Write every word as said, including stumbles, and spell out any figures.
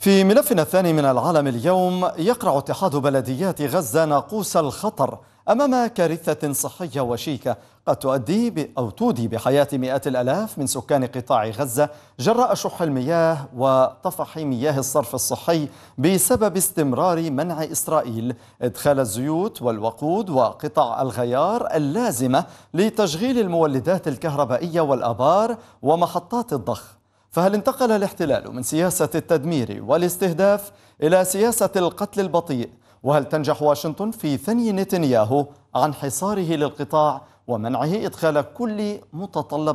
في ملفنا الثاني من العالم اليوم، يقرع اتحاد بلديات غزة ناقوس الخطر أمام كارثة صحية وشيكة قد تؤدي ب أو تودي بحياة مئات الآلاف من سكان قطاع غزة جراء شح المياه وطفح مياه الصرف الصحي بسبب استمرار منع إسرائيل إدخال الزيوت والوقود وقطع الغيار اللازمة لتشغيل المولدات الكهربائية والآبار ومحطات الضخ. فهل انتقل الاحتلال من سياسة التدمير والاستهداف إلى سياسة القتل البطيء؟ وهل تنجح واشنطن في ثني نتنياهو عن حصاره للقطاع ومنعه إدخال كل متطلبات